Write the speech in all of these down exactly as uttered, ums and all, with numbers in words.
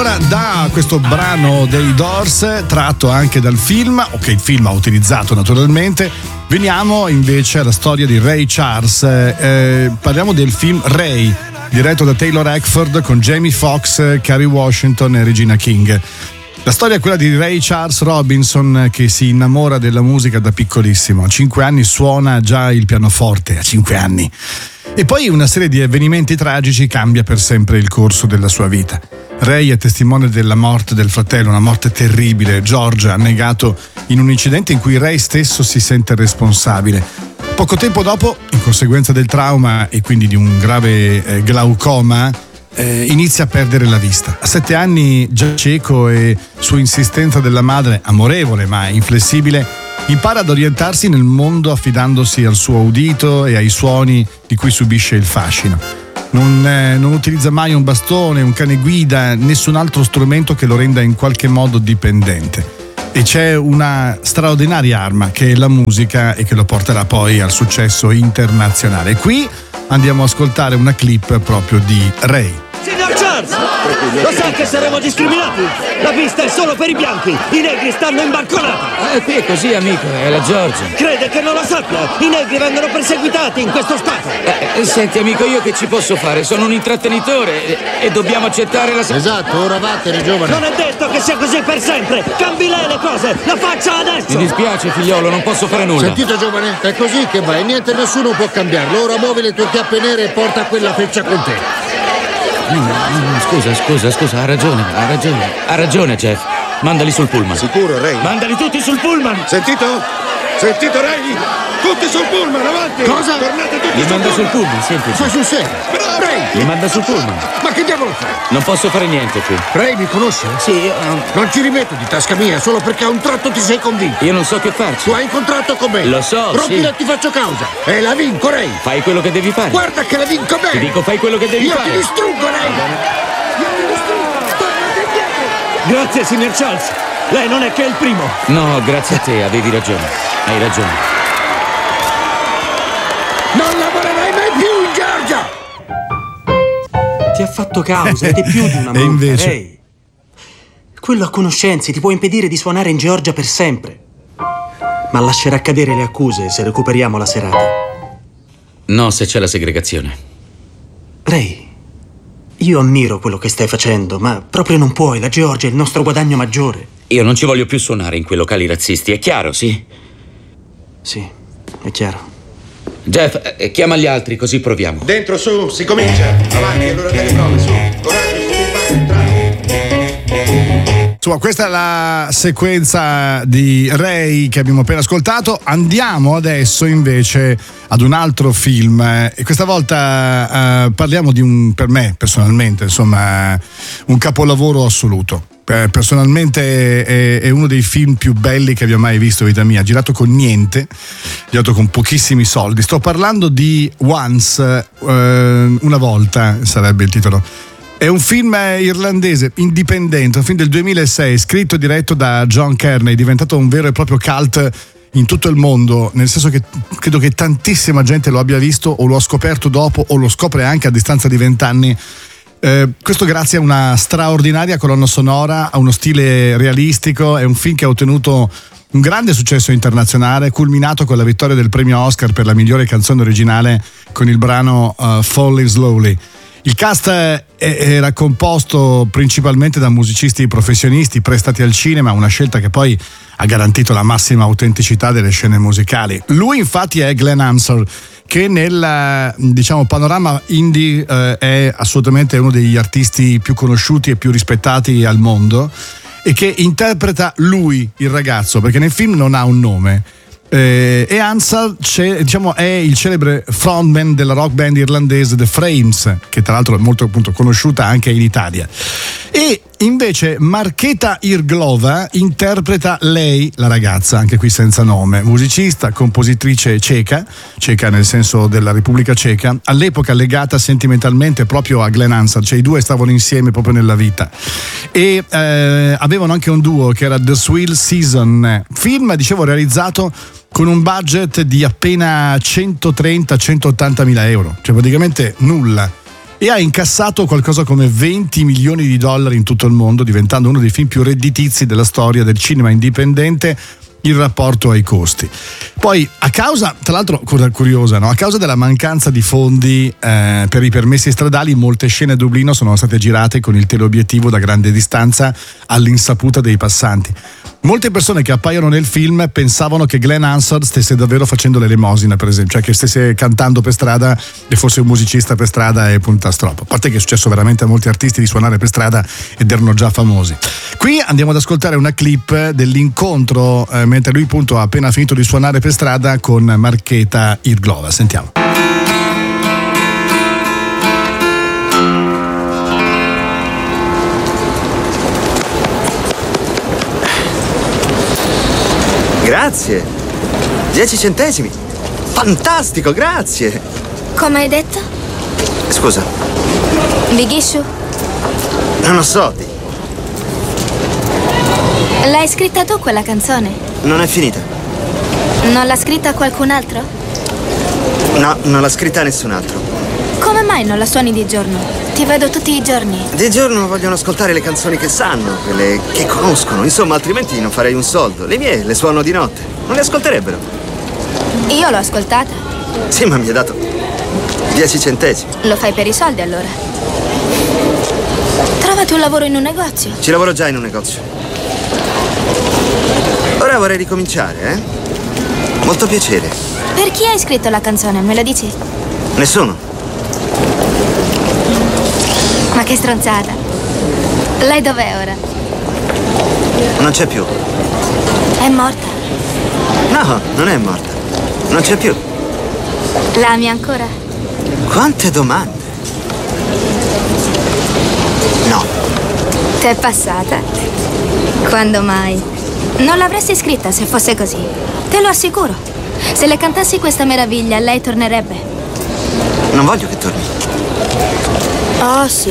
Allora, da questo brano dei Doors, tratto anche dal film, o che il film ha utilizzato naturalmente, veniamo invece alla storia di Ray Charles. Eh, parliamo del film Ray, diretto da Taylor Hackford con Jamie Foxx, Kerry Washington e Regina King. La storia è quella di Ray Charles Robinson, che si innamora della musica da piccolissimo. A cinque anni suona già il pianoforte, a cinque anni. E poi una serie di avvenimenti tragici cambia per sempre il corso della sua vita. Ray è testimone della morte del fratello, una morte terribile. George, annegato in un incidente in cui Ray stesso si sente responsabile. Poco tempo dopo, in conseguenza del trauma e quindi di un grave eh, glaucoma, eh, inizia a perdere la vista. A sette anni, già cieco, e su insistenza della madre, amorevole ma inflessibile, impara ad orientarsi nel mondo affidandosi al suo udito e ai suoni di cui subisce il fascino. Non, eh, non utilizza mai un bastone, un cane guida, nessun altro strumento che lo renda in qualche modo dipendente. E c'è una straordinaria arma che è la musica e che lo porterà poi al successo internazionale. Qui andiamo a ascoltare una clip proprio di Ray. Signor Charles! Lo sa che saremo discriminati? La pista è solo per i bianchi, i negri stanno in banconata! Eh, qui è così, amico, è la Georgia. Crede che non lo sappia? I negri vengono perseguitati in questo stato! Eh, senti, amico, io che ci posso fare? Sono un intrattenitore e, e dobbiamo accettare la... Esatto, ora vattene, giovane! Non è detto che sia così per sempre! Cambi lei le cose! La faccia adesso! Mi dispiace, figliolo, non posso fare nulla. Sentite, giovane, è così che va e niente, nessuno può cambiarlo. Ora muovi le tue chiappe nere e porta quella freccia con te. No, no, scusa, scusa, scusa, ha ragione, ha ragione. Ha ragione, Jeff. Mandali sul pullman. Sicuro, Ray? Mandali tutti sul pullman! Sentito? Sentito, Ray? Tutti sul pullman, avanti! Cosa? Tornate tutti Li sul manda pullman. sul pullman, semplice. Fai sul serio? Ray! Li manda sul pullman. Ma che diavolo fai? Non posso fare niente qui. Ray mi conosce? Sì, io, Non ci rimetto di tasca mia solo perché a un tratto ti sei convinto. io non so che farci. Tu hai un contratto con me. Lo so, Rompila sì. e ti faccio causa. E la vinco, Ray. Fai quello che devi fare. Guarda che la vinco Ti bene. dico, fai quello che devi Io fare. ti distruggo, Ray. Io ti distruggo. Tornate indietro. Grazie, signor Charles! Lei non è che il primo! No, grazie a te, avevi ragione. Hai ragione. Non lavorerai mai più in Georgia. Ti ha fatto causa ed è più di una multa, E invece? Ray. Quello a conoscenze ti può impedire di suonare in Georgia per sempre. Ma lascerà cadere le accuse se recuperiamo la serata. No, se c'è la segregazione. Ray, io ammiro quello che stai facendo, ma proprio non puoi. La Georgia è il nostro guadagno maggiore. Io non ci voglio più suonare in quei locali razzisti, è chiaro, sì? Sì, è chiaro. Jeff, eh, chiama gli altri, così proviamo. Dentro, su, si comincia. Avanti, allora delle prove, su. Coraggio, su, entrate. Insomma, questa è la sequenza di Ray che abbiamo appena ascoltato. Andiamo adesso invece ad un altro film, e questa volta eh, parliamo di un, per me personalmente, insomma, un capolavoro assoluto. Eh, personalmente è, è uno dei film più belli che abbia mai visto in vita mia, girato con niente, girato con pochissimi soldi. Sto parlando di Once, eh, una volta sarebbe il titolo. È un film irlandese, indipendente, un film del duemilasei, scritto e diretto da John Kearney, diventato un vero e proprio cult in tutto il mondo, nel senso che credo che tantissima gente lo abbia visto o lo ha scoperto dopo o lo scopre anche a distanza di vent'anni. Eh, questo grazie a una straordinaria colonna sonora, a uno stile realistico. È un film che ha ottenuto un grande successo internazionale, culminato con la vittoria del premio Oscar per la migliore canzone originale con il brano uh, Falling Slowly. Il cast era composto principalmente da musicisti professionisti prestati al cinema, una scelta che poi ha garantito la massima autenticità delle scene musicali. Lui infatti è Glenn Hansard, che nel, diciamo, panorama indie eh, è assolutamente uno degli artisti più conosciuti e più rispettati al mondo, e che interpreta lui, il ragazzo, perché nel film non ha un nome. Eh, e Hansard, diciamo, è il celebre frontman della rock band irlandese The Frames, che tra l'altro è molto, appunto, conosciuta anche in Italia. E invece Markéta Irglova interpreta lei, la ragazza, anche qui senza nome, musicista, compositrice ceca, ceca nel senso della Repubblica Ceca, all'epoca legata sentimentalmente proprio a Glenn Hansard, cioè i due stavano insieme proprio nella vita, e eh, avevano anche un duo che era The Swill Season, film, dicevo, realizzato con un budget di appena centotrenta centottanta mila euro, cioè praticamente nulla. e ha incassato qualcosa come venti milioni di dollari in tutto il mondo, diventando uno dei film più redditizi della storia del cinema indipendente in rapporto ai costi. Poi, a causa, tra l'altro, cosa curiosa, no? A causa della mancanza di fondi eh, per i permessi stradali, molte scene a Dublino sono state girate con il teleobiettivo da grande distanza all'insaputa dei passanti. Molte persone che appaiono nel film pensavano che Glenn Hansard stesse davvero facendo l'elemosina, per esempio, cioè che stesse cantando per strada e fosse un musicista per strada e punta stroppo. A parte che è successo veramente a molti artisti di suonare per strada ed erano già famosi. Qui andiamo ad ascoltare una clip dell'incontro eh, mentre lui appunto ha appena finito di suonare per strada con Markéta Irglova. Sentiamo. Grazie. Dieci centesimi. Fantastico, grazie. Come hai detto? Scusa. Big Issue? Non ho soldi. L'hai scritta tu quella canzone? Non è finita. Non l'ha scritta qualcun altro? No, non l'ha scritta nessun altro. Come mai non la suoni di giorno? Ti vedo tutti i giorni. Di giorno vogliono ascoltare le canzoni che sanno, quelle che conoscono. Insomma, altrimenti non farei un soldo. Le mie le suono di notte. Non le ascolterebbero. Io l'ho ascoltata. Sì, ma mi ha dato dieci centesimi. Lo fai per i soldi allora? Trovati un lavoro in un negozio. Ci lavoro già in un negozio. Ora vorrei ricominciare, eh? Molto piacere. Per chi hai scritto la canzone, me lo dici? Nessuno. Ma che stronzata. Lei dov'è ora? Non c'è più. È morta? No, non è morta. Non c'è più. La ami ancora? Quante domande. No. T'è passata? Quando mai? Non l'avresti scritta se fosse così. Te lo assicuro. Se le cantassi questa meraviglia, lei tornerebbe. Non voglio che torni. Oh, sì.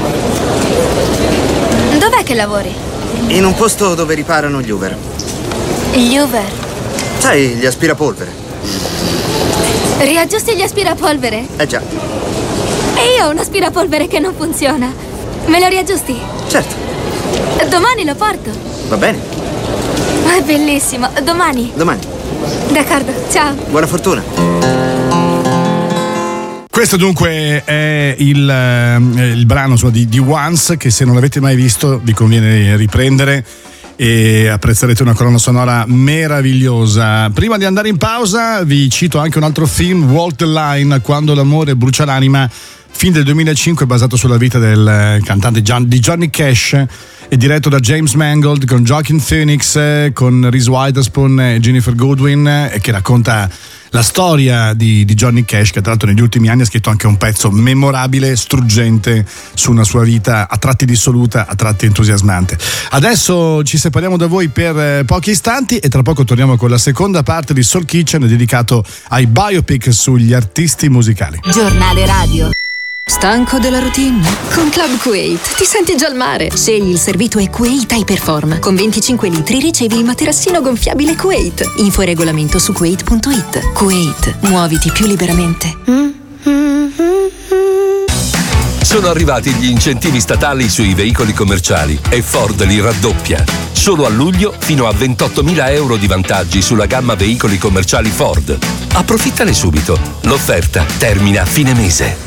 Dov'è che lavori? In un posto dove riparano gli Uber. Gli Uber? Sai, gli aspirapolvere. Riaggiusti gli aspirapolvere? Eh già. E io ho un aspirapolvere che non funziona. Me lo riaggiusti? Certo. Domani lo porto. Va bene. È bellissimo. Domani? Domani. D'accordo, ciao. Buona fortuna. Questo dunque è il, eh, il brano insomma, di, di Once, che se non l'avete mai visto vi conviene riprendere e apprezzerete una colonna sonora meravigliosa. Prima di andare in pausa vi cito anche un altro film, Walk the Line, Quando l'amore brucia l'anima, film del duemilacinque basato sulla vita del cantante John, di Johnny Cash, è diretto da James Mangold con Joaquin Phoenix, con Reese Witherspoon e Jennifer Goodwin, e che racconta la storia di, di Johnny Cash, che tra l'altro negli ultimi anni ha scritto anche un pezzo memorabile, struggente su una sua vita a tratti dissoluta, a tratti entusiasmante. Adesso ci separiamo da voi per pochi istanti e tra poco torniamo con la seconda parte di Soul Kitchen dedicato ai biopic sugli artisti musicali. Giornale radio. Stanco della routine? Con Club Kuwait ti senti già al mare. Scegli il servito e Kuwait Hyperform. Con venticinque litri ricevi il materassino gonfiabile Kuwait. Info e regolamento su kuwait punto it. Kuwait, muoviti più liberamente. Sono arrivati gli incentivi statali sui veicoli commerciali e Ford li raddoppia. Solo a luglio fino a ventottomila euro di vantaggi sulla gamma veicoli commerciali Ford. Approfittane subito. L'offerta termina a fine mese.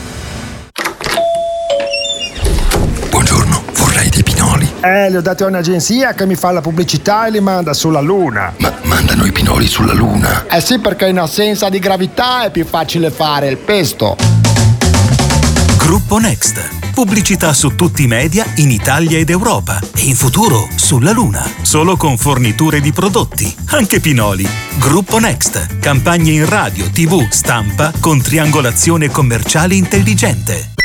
Buongiorno, vorrei dei pinoli. Eh, li ho dati a un'agenzia che mi fa la pubblicità e li manda sulla Luna. Ma mandano i pinoli sulla Luna? Eh sì, perché in assenza di gravità è più facile fare il pesto. Gruppo Next. Pubblicità su tutti i media in Italia ed Europa. E in futuro sulla Luna. Solo con forniture di prodotti. Anche pinoli. Gruppo Next. Campagne in radio, tivù, stampa con triangolazione commerciale intelligente.